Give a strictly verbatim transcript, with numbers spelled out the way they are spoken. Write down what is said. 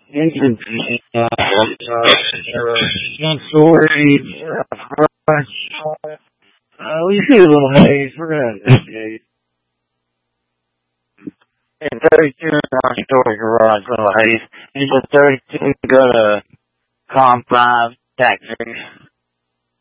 Engine, uh, young stories, uh, we see a little haze. We're going to investigate. And thirty-two in our storage garage, little haze. Engine thirty-two, go to Com five, taxi.